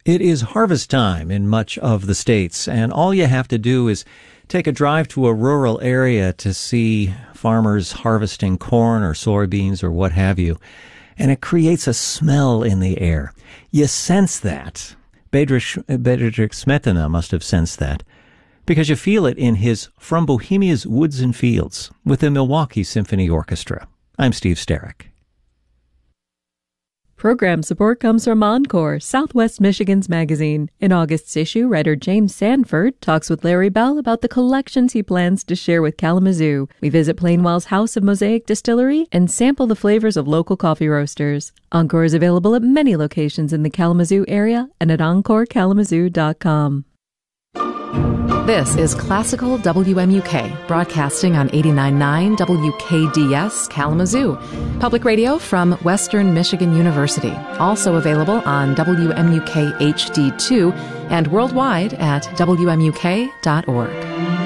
It is harvest time in much of the states, and all you have to do is take a drive to a rural area to see farmers harvesting corn or soybeans or what have you, and it creates a smell in the air. You sense that. Bedřich Smetana must have sensed that, because you feel it in his From Bohemia's Woods and Fields with the Milwaukee Symphony Orchestra. I'm Steve Sterrick. Program support comes from Encore, Southwest Michigan's magazine. In August's issue, writer James Sanford talks with Larry Bell about the collections he plans to share with Kalamazoo. We visit Plainwell's House of Mosaic Distillery and sample the flavors of local coffee roasters. Encore is available at many locations in the Kalamazoo area and at EncoreKalamazoo.com. This is Classical WMUK, broadcasting on 89.9 WKDS Kalamazoo, public radio from Western Michigan University. Also available on WMUK HD2 and worldwide at WMUK.org.